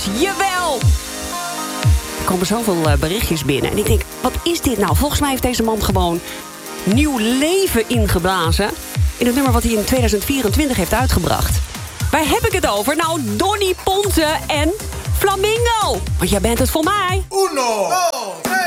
Jawel! Er komen zoveel berichtjes binnen. En ik denk, wat is dit nou? Volgens mij heeft deze man gewoon nieuw leven ingeblazen in het nummer wat hij in 2024 heeft uitgebracht. Waar heb ik het over? Nou, Donnie Ponte en Flamingo. Want jij bent het voor mij. 1, 2,